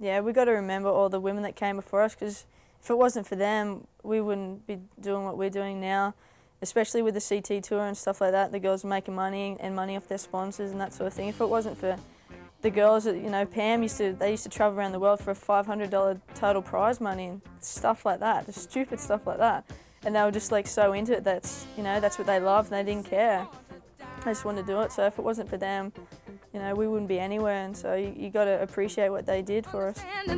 yeah, we got to remember all the women that came before us, because if it wasn't for them, we wouldn't be doing what we're doing now, especially with the CT Tour and stuff like that. The girls are making money and money off their sponsors and that sort of thing. If it wasn't for the girls, you know, Pam used to travel around the world for a $500 total prize money and stuff like that, just stupid stuff like that. And they were just like so into it, that's what they loved, and they didn't care. They just wanted to do it. So if it wasn't for them, you know, we wouldn't be anywhere. And so you got to appreciate what they did for us.